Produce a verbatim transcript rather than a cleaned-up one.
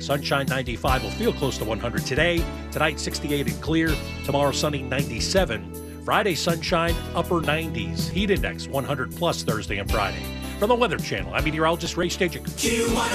Sunshine ninety-five will feel close to one hundred today. Tonight, sixty-eight and clear. Tomorrow, sunny, ninety-seven. Friday, sunshine, upper nineties. Heat index, one hundred plus Thursday and Friday. From the Weather Channel, I'm meteorologist Ray Stajic.